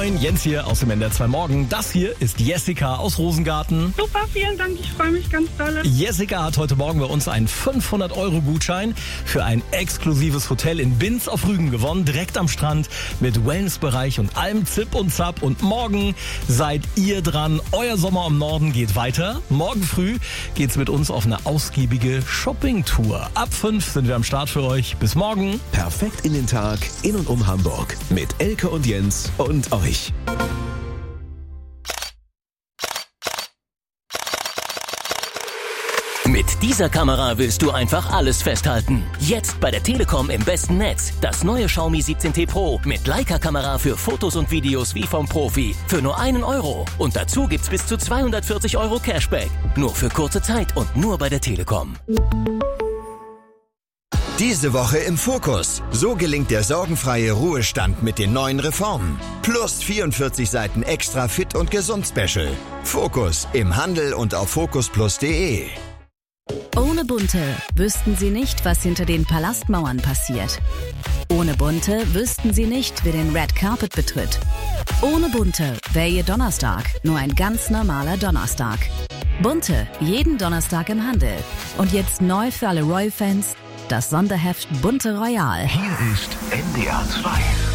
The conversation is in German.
Moin, Jens hier aus dem NDR 2 Morgen. Das hier ist Jessica aus Rosengarten. Super, vielen Dank, ich freue mich ganz doll. Jessica hat heute Morgen bei uns einen 500-Euro-Gutschein für ein exklusives Hotel in Binz auf Rügen gewonnen, direkt am Strand mit Wellnessbereich und allem Zip und Zap. Und morgen seid ihr dran. Euer Sommer im Norden geht weiter. Morgen früh geht's mit uns auf eine ausgiebige Shopping-Tour. Ab 5 sind wir am Start für euch. Bis morgen. Perfekt in den Tag, in und um Hamburg. Mit Elke und Jens und euch. Mit dieser Kamera willst du einfach alles festhalten. Jetzt bei der Telekom im besten Netz. Das neue Xiaomi 17T Pro mit Leica-Kamera für Fotos und Videos wie vom Profi. Für nur 1 Euro. Und dazu gibt's bis zu 240 Euro Cashback. Nur für kurze Zeit und nur bei der Telekom. Diese Woche im Fokus. So gelingt der sorgenfreie Ruhestand mit den neuen Reformen. Plus 44 Seiten extra fit und gesund Special. Fokus im Handel und auf focusplus.de. Ohne Bunte wüssten Sie nicht, was hinter den Palastmauern passiert. Ohne Bunte wüssten Sie nicht, wer den Red Carpet betritt. Ohne Bunte wäre Ihr Donnerstag nur ein ganz normaler Donnerstag. Bunte, jeden Donnerstag im Handel. Und jetzt neu für alle Royal-Fans, das Sonderheft Bunte Royal. Hier ist NDR 2.